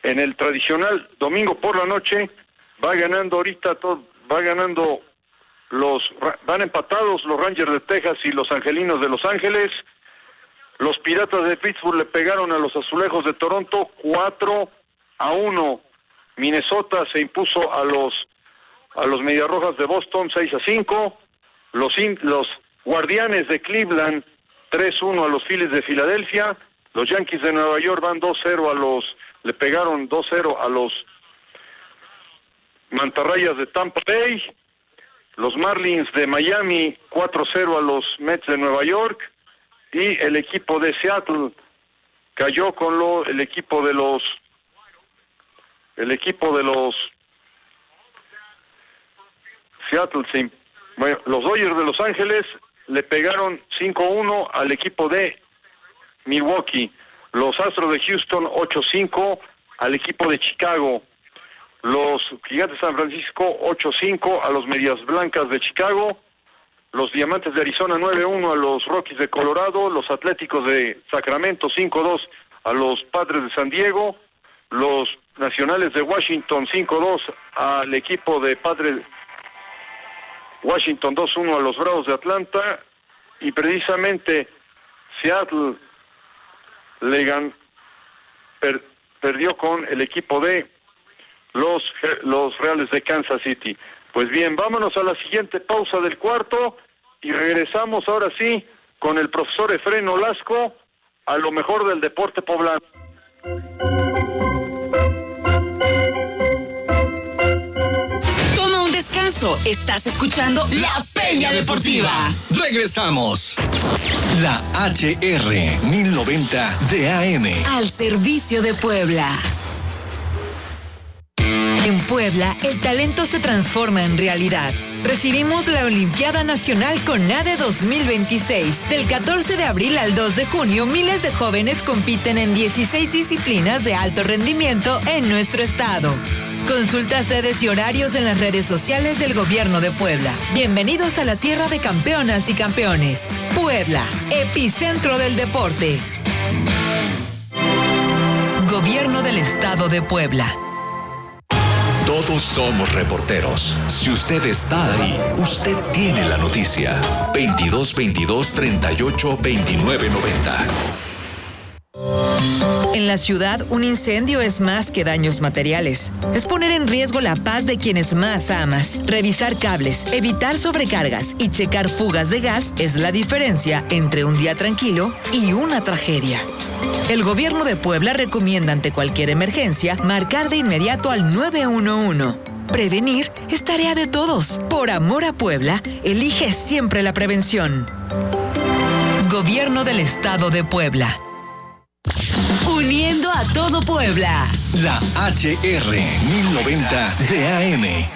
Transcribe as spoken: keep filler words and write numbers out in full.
en el tradicional domingo por la noche, va ganando ahorita, todo, va ganando los, van empatados los Rangers de Texas y los Angelinos de Los Ángeles. Los Piratas de Pittsburgh le pegaron a los Azulejos de Toronto cuatro a uno. Minnesota se impuso a los a los Mediarrojas de Boston seis a cinco. Los in, los Guardianes de Cleveland tres uno a los Phillies de Filadelfia. Los Yankees de Nueva York van dos cero a los le pegaron dos cero a los Mantarrayas de Tampa Bay. Los Marlins de Miami cuatro cero a los Mets de Nueva York. Y el equipo de Seattle cayó con lo, el equipo de los el equipo de los Seattle, sí, bueno, los Dodgers de Los Ángeles le pegaron cinco uno al equipo de Milwaukee. Los Astros de Houston ocho cinco al equipo de Chicago. Los Gigantes de San Francisco ocho cinco a los Medias Blancas de Chicago. Los Diamantes de Arizona nueve uno a los Rockies de Colorado. Los Atléticos de Sacramento cinco dos a los Padres de San Diego. Los Nacionales de Washington cinco dos al equipo de Padres Washington dos uno a los Bravos de Atlanta. Y precisamente Seattle le gan, per, perdió con el equipo de los, los Reales de Kansas City. Pues bien, vámonos a la siguiente pausa del cuarto y regresamos ahora sí con el profesor Efrén Olasco a lo mejor del deporte poblano. Toma un descanso. Estás escuchando La Peña Deportiva. Regresamos. La H R mil noventa de A M. Al servicio de Puebla. En Puebla, el talento se transforma en realidad. Recibimos la Olimpiada Nacional CONADE dos mil veintiséis. Del catorce de abril al dos de junio, miles de jóvenes compiten en dieciséis disciplinas de alto rendimiento en nuestro estado. Consulta sedes y horarios en las redes sociales del Gobierno de Puebla. Bienvenidos a la tierra de campeonas y campeones. Puebla, epicentro del deporte. Gobierno del Estado de Puebla. Todos somos reporteros. Si usted está ahí, usted tiene la noticia. veintidós veintidós treinta y ocho veintinueve noventa. En la ciudad, un incendio es más que daños materiales. Es poner en riesgo la paz de quienes más amas. Revisar cables, evitar sobrecargas y checar fugas de gas es la diferencia entre un día tranquilo y una tragedia. El Gobierno de Puebla recomienda ante cualquier emergencia marcar de inmediato al nueve uno uno. Prevenir es tarea de todos. Por amor a Puebla, elige siempre la prevención. Gobierno del Estado de Puebla. Uniendo a todo Puebla. La H R mil noventa de A M.